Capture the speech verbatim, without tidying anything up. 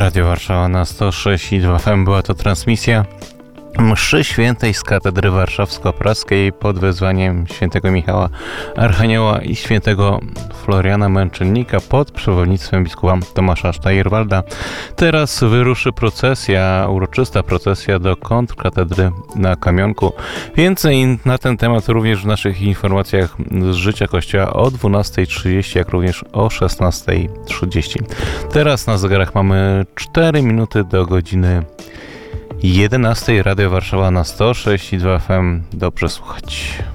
Radio Warszawa na sto sześć i dwa F M. Była to transmisja mszy świętej z katedry warszawsko-praskiej pod wezwaniem świętego Michała Archanioła i świętego Floriana Męczennika pod przewodnictwem biskupa Tomasza Sztajerwalda. Teraz wyruszy procesja, uroczysta procesja do kontrkatedry na Kamionku. Więcej na ten temat również w naszych informacjach z życia Kościoła o dwunastej trzydzieści, jak również o szesnastej trzydzieści. Teraz na zegarach mamy cztery minuty do godziny jedenastej. Radio Warszawa na sto sześć i dwa F M. Dobrze słuchać.